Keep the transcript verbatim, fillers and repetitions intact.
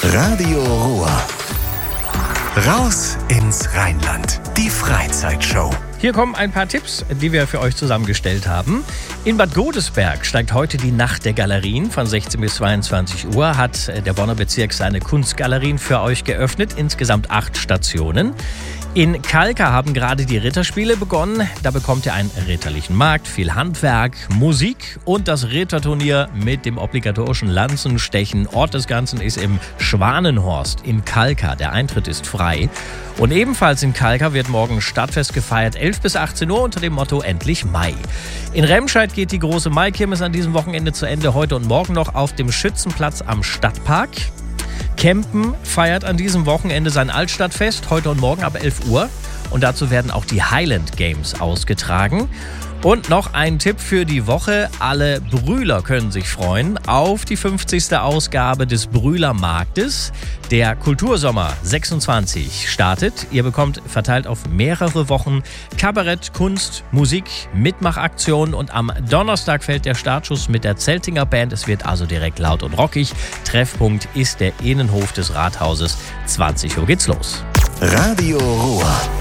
Radio Ruhr. Raus ins Rheinland. Die Freizeitshow. Hier kommen ein paar Tipps, die wir für euch zusammengestellt haben. In Bad Godesberg steigt heute die Nacht der Galerien. Von sechzehn bis zweiundzwanzig Uhr hat der Bonner Bezirk seine Kunstgalerien für euch geöffnet. Insgesamt acht Stationen. In Kalkar haben gerade die Ritterspiele begonnen. Da bekommt ihr einen ritterlichen Markt, viel Handwerk, Musik und das Ritterturnier mit dem obligatorischen Lanzenstechen. Ort des Ganzen ist im Schwanenhorst in Kalkar. Der Eintritt ist frei. Und ebenfalls in Kalkar wird morgen Stadtfest gefeiert, elf bis achtzehn Uhr unter dem Motto Endlich Mai. In Remscheid geht die große Maikirmes an diesem Wochenende zu Ende, heute und morgen noch auf dem Schützenplatz am Stadtpark. Kempen feiert an diesem Wochenende sein Altstadtfest, heute und morgen ab elf Uhr. Und dazu werden auch die Highland Games ausgetragen. Und noch ein Tipp für die Woche. Alle Brühler können sich freuen auf die fünfzigste Ausgabe des Brühler Marktes. Der Kultursommer sechsundzwanzig startet. Ihr bekommt verteilt auf mehrere Wochen Kabarett, Kunst, Musik, Mitmachaktionen. Und am Donnerstag fällt der Startschuss mit der Zeltinger Band. Es wird also direkt laut und rockig. Treffpunkt ist der Innenhof des Rathauses. zwanzig Uhr geht's los. Radio Ruhr.